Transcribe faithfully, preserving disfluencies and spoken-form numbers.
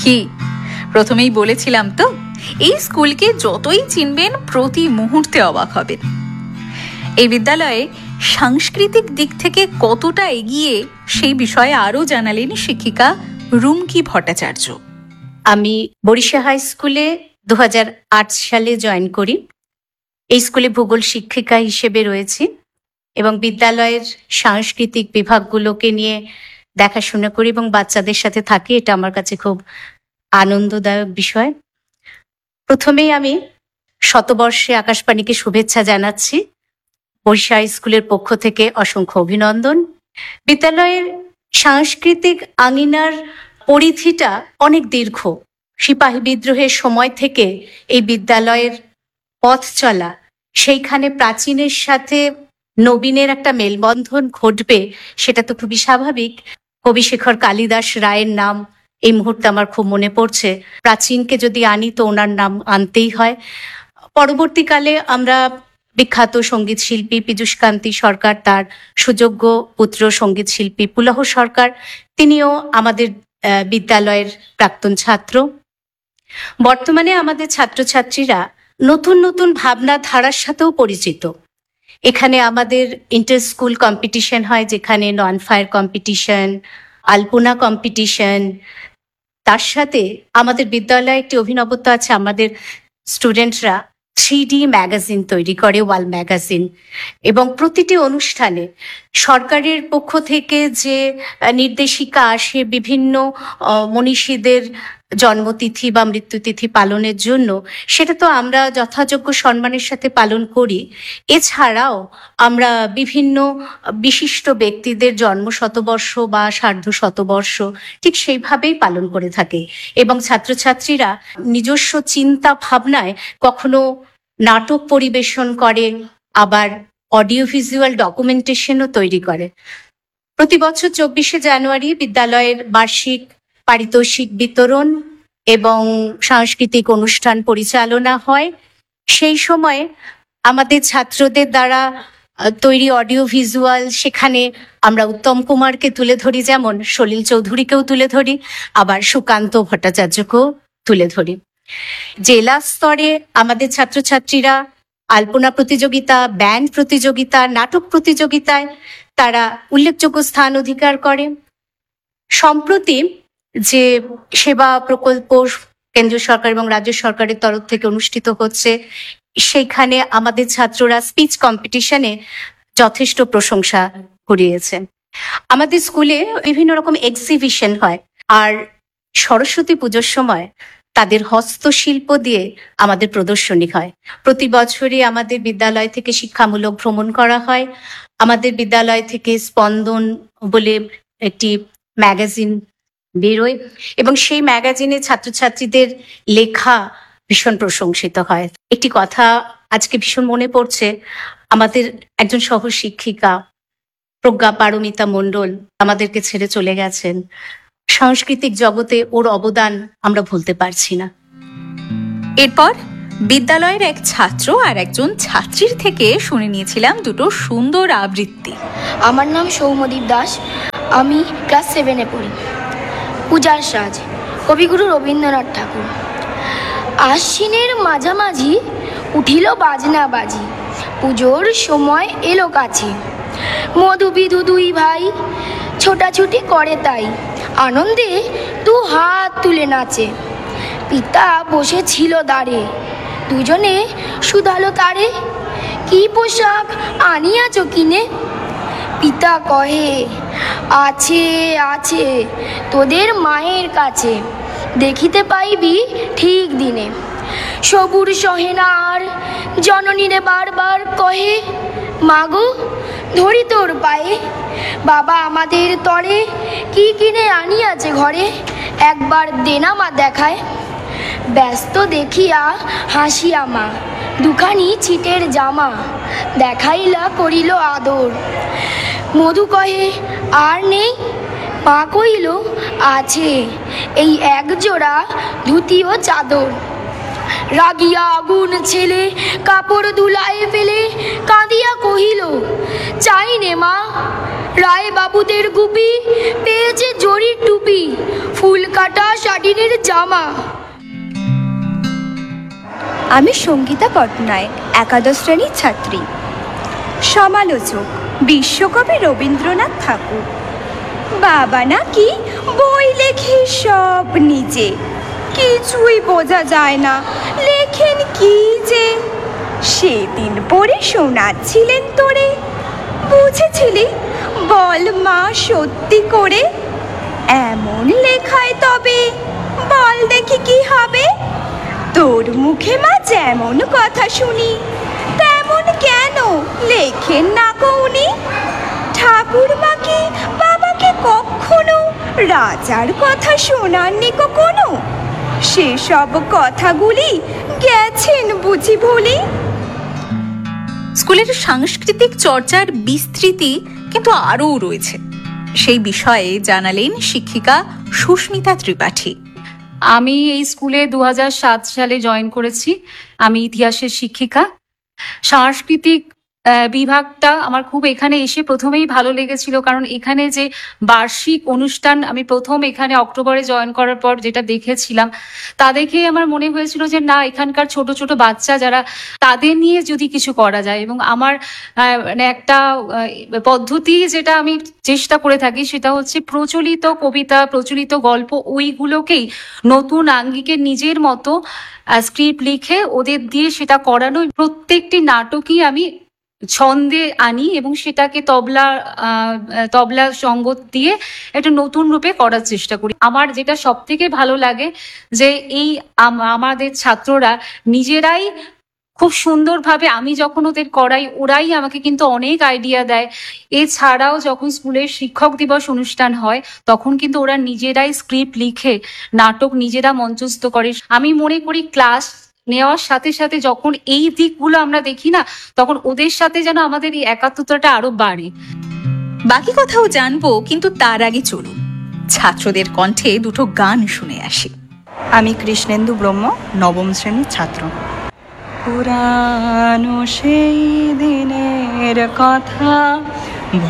কি প্রথমেই বলেছিলাম তো, এই স্কুলকে যতই চিনবেন প্রতি মুহূর্তে অবাক হবেন। এই বিদ্যালয়ে সাংস্কৃতিক দিক থেকে কতটা এগিয়ে সেই বিষয়ে আরও জানালেন শিক্ষিকা রুমকি ভট্টাচার্য। আমি বরিশা হাই স্কুলে দু হাজার আট সালে জয়েন করি। এই স্কুলে ভূগোল শিক্ষিকা হিসেবে রয়েছি এবং বিদ্যালয়ের সাংস্কৃতিক বিভাগগুলোকে নিয়ে দেখাশোনা করি এবং বাচ্চাদের সাথে থাকি। এটা আমার কাছে খুব আনন্দদায়ক বিষয়। প্রথমেই আমি শতবর্ষে আকাশবাণীকে শুভেচ্ছা জানাচ্ছি। বরিশা হাই স্কুলের পক্ষ থেকে অসংখ্য অভিনন্দন। বিদ্যালয়ের সাংস্কৃতিক আঙিনার পরিধিটা অনেক দীর্ঘ। সিপাহী বিদ্রোহের সময় থেকে এই বিদ্যালয়ের পথ চলা, সেইখানে প্রাচীনের সাথে নবীনের একটা মেলবন্ধন ঘটবে, সেটা তো খুবই স্বাভাবিক। কবিশেখর কালিদাস রায়ের নাম এই মুহূর্তে আমার খুব মনে পড়ছে। প্রাচীনকে যদি আনি তো ওনার নাম আনতেই হয়। পরবর্তীকালে আমরা বিখ্যাত সঙ্গীত শিল্পী পীযূষকান্তি সরকার, তার সুযোগ্য পুত্র সঙ্গীত শিল্পী পুলহ সরকার, তিনিও আমাদের বিদ্যালয়ের প্রাক্তন ছাত্র। বর্তমানে আমাদের ছাত্রছাত্রীরা নতুন নতুন ভাবনা ধারার সাথেও পরিচিত। এখানে আমাদের ইন্টার স্কুল কম্পিটিশন হয়, যেখানে নন ফায়ার কম্পিটিশন, আলপনা কম্পিটিশন। তার সাথে আমাদের বিদ্যালয়ে একটি অভিনবত্ব আছে, আমাদের স্টুডেন্টরা থ্রি ডি ম্যাগাজিন তৈরি করে, ওয়াল ম্যাগাজিন। এবং প্রতিটি অনুষ্ঠানে সরকারের পক্ষ থেকে যে নির্দেশিকা আসে বিভিন্ন মনীষীদের জন্মতিথি বা মৃত্যুতিথি পালনের জন্য, সেটা তো আমরা যথাযোগ্য সম্মানের সাথে পালন করি। এছাড়াও আমরা বিভিন্ন বিশিষ্ট ব্যক্তিদের জন্ম শতবর্ষ বা সার্ধ শতবর্ষ ঠিক সেইভাবেই পালন করে থাকে। এবং ছাত্রছাত্রীরা নিজস্ব চিন্তা ভাবনায় কখনো নাটক পরিবেশন করে, আবার অডিও ভিজুয়াল ডকুমেন্টেশনও তৈরি করে। প্রতি বছর চব্বিশে জানুয়ারি বিদ্যালয়ের বার্ষিক পারিতোষিক বিতরণ এবং সাংস্কৃতিক অনুষ্ঠান পরিচালনা হয়। সেই সময় আমাদের ছাত্রদের দ্বারা তৈরি অডিও ভিজুয়াল, সেখানে আমরা উত্তম কুমারকে তুলে ধরি, যেমন সলিল চৌধুরীকেও তুলে ধরি, আবার সুকান্ত ভট্টাচার্যকেও তুলে ধরি। জেলা স্তরে আমাদের ছাত্রছাত্রীরা আলপনা প্রতিযোগিতা, ব্যান্ড প্রতিযোগিতা, নাটক প্রতিযোগিতায় তারা উল্লেখযোগ্য স্থান অধিকার করে। সম্প্রতি যে সেবা প্রকল্প কেন্দ্রীয় সরকার এবং রাজ্য সরকারের তরফ থেকে অনুষ্ঠিত হচ্ছে, সেইখানে আমাদের ছাত্ররা স্পিচ কম্পিটিশনে যথেষ্ট প্রশংসা কুড়িয়েছে। আমাদের স্কুলে বিভিন্ন রকম এক্সিবিশন হয়, আর সরস্বতী পুজোর সময় তাদের হস্তশিল্প দিয়ে আমাদের প্রদর্শনী হয়। প্রতি বছরই আমাদের বিদ্যালয় থেকে শিক্ষামূলক ভ্রমণ করা হয়। আমাদের বিদ্যালয় থেকে স্পন্দন বলে একটি ম্যাগাজিন বেরোয় এবং সেই ম্যাগাজিনে ছাত্রছাত্রীদের লেখা ভীষণ প্রশংসিত হয়। একটি কথা আজকে ভীষণ মনে পড়ছে, আমাদের একজন সহশিক্ষিকা প্রজ্ঞা পারমিতা মণ্ডল আমাদেরকে ছেড়ে চলে গেছেন। সাংস্কৃতিক জগতে ওর অবদান আমরা ভুলতে পারছি না। এরপর বিদ্যালয়ের এক ছাত্র আর একজন ছাত্রীর থেকে শুনে নিয়েছিলাম দুটো সুন্দর আবৃত্তি। আমার নাম সৌম্যদীপ দাস, আমি ক্লাস সেভেনে পড়ি। পূজার সাজ, কবিগুরু রবীন্দ্রনাথ ঠাকুর। আশ্বিনের মাঝামাঝি উঠিল বাজনা বাজি, পুজোর সময় এলো কাছে। মধু বিধু দুই ভাই ছোটাছুটি করে, তাই আনন্দে দু হাত তুলে নাচে। পিতা বসেছিল দাঁড়ে, দুজনে শুধালো তারে, কি পোশাক আনিয়াছ কিনে? পিতা কহে, আছে আছে তোদের মায়ের কাছে, দেখিতে পাইবি ঠিক দিনে। সবুর সহেনার জননীরে বারবার কহে, মাগো ধরি তোর পায়ে, বাবা আমাদের তরে কি কিনে আনিয়াছে ঘরে, একবার দেনামা দেখায়। ব্যস্ত দেখিয়া হাসিয়া মা, দুখানি ছিটের জামা দেখাইলা করিল আদর। মধু কহে, আর নেই? মা কইল, আছে এই এক জোড়া ধুতি ও চাদর। রাগিয়া আগুন ছেলে কাপড় ধুলায় ফেলে কাঁদিয়া কহিল, চাই নে মা। রায় বাবুদের গুপি পেয়েছে জরির টুপি, ফুল কাটা শাটিনের জামা। আমি সঙ্গীতা পটনায়ক, একাদশ শ্রেণীর ছাত্রী। সমালোচক বিশ্বকবি রবীন্দ্রনাথ ঠাকুর। বাবা নাকি বই লেখে সব নিজে, কিছুই বোঝা যায় না লেখেন কি যে। সেদিন পড়ে শোনাচ্ছিলেন তোরে, বুঝেছিলি বল মা সত্যি করে? এমন লেখায় তবে বল দেখি কি হবে? তোর মুখে মা যেমন কথা শুনি, তেমন কেন লেখেন না কৌনি? ঠাকুর মা কি বাবাকে কখনো রাজার কথা শোনাননি কখনো? সেসব কথাগুলি গেছেন বুঝি ভুলি? স্কুলের সাংস্কৃতিক চর্চার বিস্তৃতি কিন্তু আরও রয়েছে, সেই বিষয়ে জানালেন শিক্ষিকা সুস্মিতা ত্রিপাঠী। আমি এই স্কুলে দু হাজার সাত সালে জয়েন করেছি। আমি ইতিহাসের শিক্ষিকা। সাংস্কৃতিক বিভাগটা আমার খুব এখানে এসে প্রথমেই ভালো লেগেছিল, কারণ এখানে যে বার্ষিক অনুষ্ঠান আমি প্রথম এখানে অক্টোবরে জয়েন করার পর যেটা দেখেছিলাম, তা দেখেই আমার মনে হয়েছিল যে না, এখানকার ছোট ছোট বাচ্চা যারা, তাদের নিয়ে যদি কিছু করা যায়। এবং আমার মানে একটা পদ্ধতি যেটা আমি চেষ্টা করে থাকি সেটা হচ্ছে প্রচলিত কবিতা, প্রচলিত গল্প, ওইগুলোকেই নতুন আঙ্গিকে নিজের মতো স্ক্রিপ্ট লিখে ওদের দিয়ে সেটা করানো। প্রত্যেকটি নাটকই আমি ছন্দে আনি এবং সেটাকে তবলা তবলা সঙ্গত দিয়ে একটা নতুন রূপে করার চেষ্টা করি। আমার যেটা সব থেকে ভালো লাগে যে এই আমাদের ছাত্ররা নিজেরাই খুব সুন্দরভাবে, আমি যখন ওদের করাই ওরাই আমাকে কিন্তু অনেক আইডিয়া দেয়। এছাড়াও যখন স্কুলের শিক্ষক দিবস অনুষ্ঠান হয় তখন কিন্তু ওরা নিজেরাই স্ক্রিপ্ট লিখে নাটক নিজেরা মঞ্চস্থ করে। আমি মনে করি ক্লাস নেওয়ার সাথে সাথে যখন এই দিকগুলো আমরা দেখি না, তখন ওদের সাথে যেন আমাদের এই একাত্মতাটা আরো বাড়ে। বাকি কথাও জানবো, কিন্তু তার আগে চলুন ছাত্রদের কণ্ঠে দুটো গান শুনে আসি। আমি কৃষ্ণেন্দু ব্রহ্ম, নবম শ্রেণীর ছাত্র। পুরানো সেই দিনের কথা